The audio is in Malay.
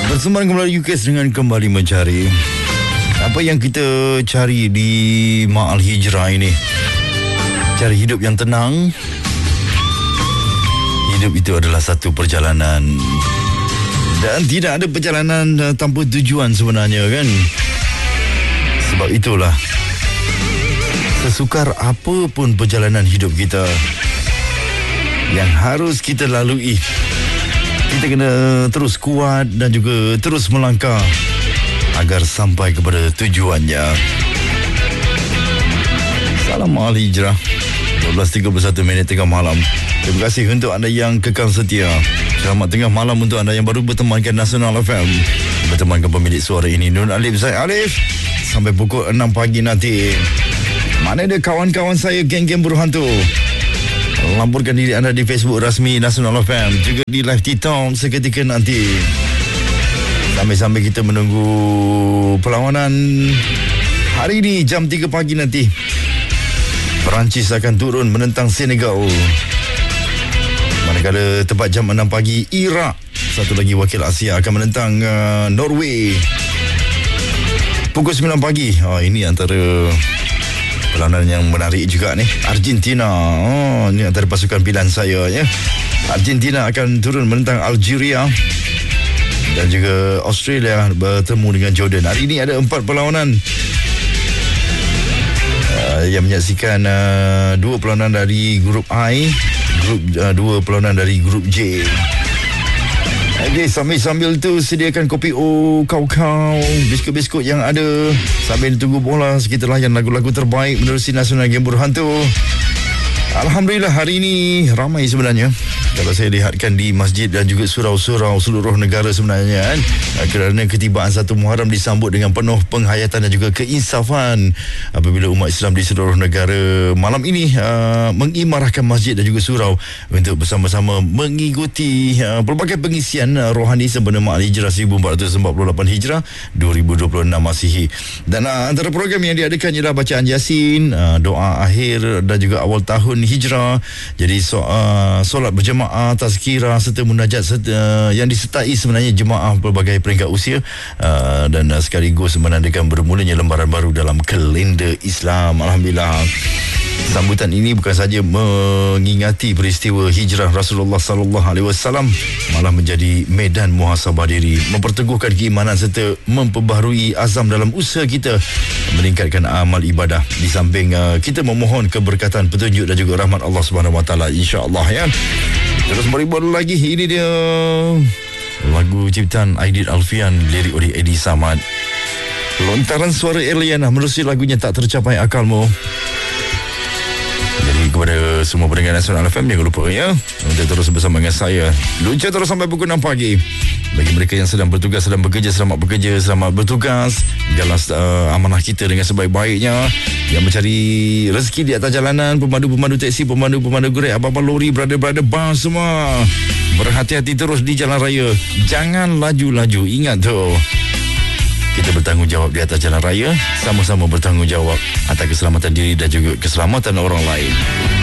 Bersembang kembali UKS dengan kembali mencari apa yang kita cari di Ma'al Hijrah ini. Cari hidup yang tenang. Hidup itu adalah satu perjalanan, dan tidak ada perjalanan tanpa tujuan sebenarnya, kan? Sebab itulah, sesukar apapun perjalanan hidup kita yang harus kita lalui, kita kena terus kuat dan juga terus melangkah agar sampai kepada tujuannya. Salam Ma'al Hijrah, 12.31 tengah malam. Terima kasih untuk anda yang kekal setia. Selamat tengah malam untuk anda yang baru bertemankan Nasional FM. Bertemankan pemilik suara ini, Nun Alif Zaid Alif, sampai pukul 6 pagi nanti. Mana ada kawan-kawan saya, geng-geng buruh hantu? Laporkan diri anda di Facebook rasmi Nasional FM, juga di live TikTok seketika nanti. Sambil-sambil kita menunggu perlawanan hari ini jam 3 pagi nanti. Perancis akan turun menentang Senegal. Manakala tepat jam 6 pagi, Iraq, satu lagi wakil Asia, akan menentang Norway. Pukul 9 pagi, ini antara perlawanan yang menarik juga ni. Argentina, ni antara pasukan pilihan saya, ya. Argentina akan turun menentang Algeria. Dan juga Australia bertemu dengan Jordan. Hari ini ada 4 perlawanan yang menyaksikan 2 perlawanan dari grup I, 2 perlawanan dari grup J. Okey, sambil-sambil tu sediakan kopi kau-kau, biskut-biskut yang ada sambil ditunggu bola. Kita layan lagu-lagu terbaik menerusi Nasional Game Buruh Hantu. Alhamdulillah, hari ini ramai sebenarnya. Kalau saya lihatkan di masjid dan juga surau-surau seluruh negara sebenarnya, kan? Kerana ketibaan 1 Muharram disambut dengan penuh penghayatan dan juga keinsafan apabila umat Islam di seluruh negara malam ini mengimarahkan masjid dan juga surau untuk bersama-sama mengikuti pelbagai pengisian rohani sempena Ma'al Hijrah 1448 Hijrah 2026 Masihi. Dan antara program yang diadakan ialah bacaan Yasin, doa akhir dan juga awal tahun Hijrah. Jadi solat berjemaah, tazkirah serta munajat yang disertai sebenarnya jemaah pelbagai peringkat usia, dan sekaligus menandakan bermulanya lembaran baru dalam kalender Islam. Alhamdulillah, sambutan ini bukan saja mengingati peristiwa hijrah Rasulullah sallallahu alaihi wasallam, malah menjadi medan muhasabah diri, memperteguhkan keimanan serta memperbaharui azam dalam usaha kita meningkatkan amal ibadah, di samping kita memohon keberkatan, petunjuk dan juga rahmat Allah Subhanahu Wa Taala, insya-Allah, ya. Terus beribadah lagi. Ini dia lagu ciptaan Aidit Alfian, lirik oleh Edi Samad. Lontaran suara Eliana menerusi lagunya Tak Tercapai Akalmu. Jadi kepada semua pendengar Nasional FM, jangan lupa, ya, untuk terus bersama dengan saya. Lunca terus sampai pukul 6 pagi. Bagi mereka yang sedang bertugas, sedang bekerja, selamat bertugas. Galas amanah kita dengan sebaik-baiknya. Yang mencari rezeki di atas jalanan, pemandu-pemandu teksi, pemandu-pemandu Grab, abang-abang lori, brother-brother bus semua, berhati-hati terus di jalan raya. Jangan laju-laju. Ingat tu, kita bertanggungjawab di atas jalan raya, sama-sama bertanggungjawab atas keselamatan diri dan juga keselamatan orang lain.